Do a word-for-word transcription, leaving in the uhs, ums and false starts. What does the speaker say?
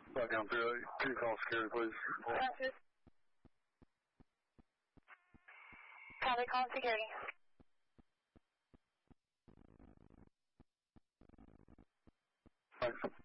Back down through, two call security, please. Francis. Copy, call security. Thanks.